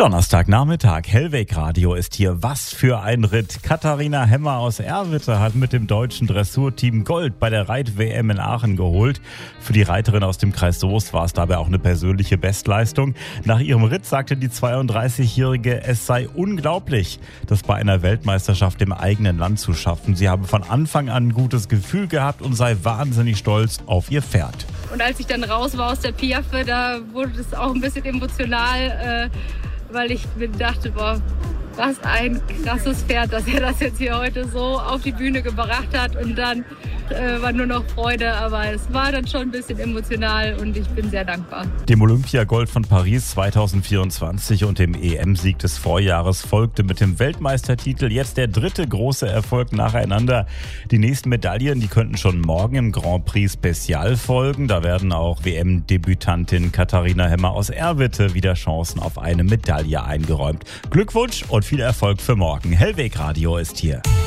Donnerstagnachmittag, Hellweg Radio ist hier. Was für ein Ritt. Katharina Hemmer aus Erwitte hat mit dem deutschen Dressurteam Gold bei der Reit-WM in Aachen geholt. Für die Reiterin aus dem Kreis Soest war es dabei auch eine persönliche Bestleistung. Nach ihrem Ritt sagte die 32-Jährige, es sei unglaublich, das bei einer Weltmeisterschaft im eigenen Land zu schaffen. Sie habe von Anfang an ein gutes Gefühl gehabt und sei wahnsinnig stolz auf ihr Pferd. Und als ich dann raus war aus der Piaffe, da wurde es auch ein bisschen emotional, weil ich mir dachte, boah, was ein krasses Pferd, dass er das jetzt hier heute so auf die Bühne gebracht hat. Und dann war nur noch Freude, aber es war dann schon ein bisschen emotional und ich bin sehr dankbar. Dem Olympiagold von Paris 2024 und dem EM-Sieg des Vorjahres folgte mit dem Weltmeistertitel jetzt der dritte große Erfolg nacheinander. Die nächsten Medaillen, die könnten schon morgen im Grand Prix Special folgen. Da werden auch WM-Debütantin Katharina Hemmer aus Erwitte wieder Chancen auf eine Medaille eingeräumt. Glückwunsch und viel Erfolg für morgen. Hellweg Radio ist hier.